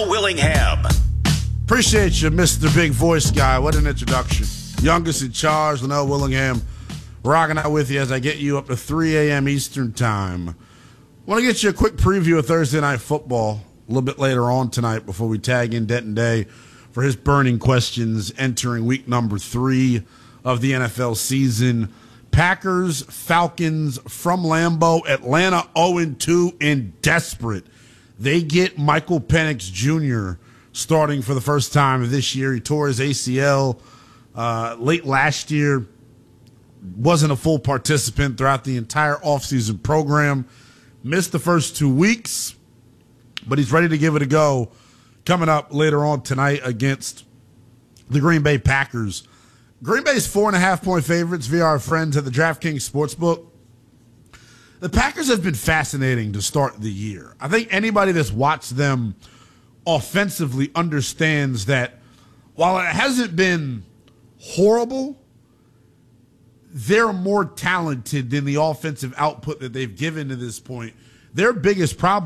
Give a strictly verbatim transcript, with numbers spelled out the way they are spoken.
Willingham. Appreciate you, Mister Big Voice Guy. What an introduction. Youngest in charge, Linnell Willingham, rocking out with you as I get you up to three a.m. Eastern Time. Want to get you a quick preview of Thursday Night Football a little bit later on tonight before we tag in Denton Day for his burning questions entering week number three of the N F L season. Packers, Falcons from Lambeau, Atlanta oh and two and desperate. They get Michael Penix Junior starting for the first time this year. He tore his A C L uh, late last year. Wasn't a full participant throughout the entire offseason program. Missed the first two weeks, but he's ready to give it a go coming up later on tonight against the Green Bay Packers. Green Bay's four and a half point favorites via our friends at the DraftKings Sportsbook. The Packers have been fascinating to start the year. I think anybody that's watched them offensively understands that while it hasn't been horrible, they're more talented than the offensive output that they've given to this point. Their biggest problem